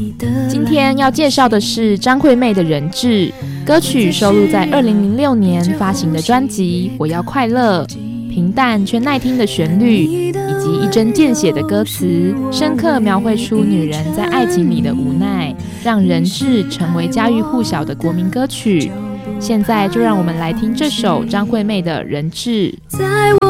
今天要介绍的是张惠妹的《人质》，歌曲收录在2006年发行的专辑《我要快乐》。平淡却耐听的旋律，以及一针见血的歌词，深刻描绘出女人在爱情里的无奈，让《人质》成为家喻户晓的国民歌曲。现在就让我们来听这首张惠妹的《人质》。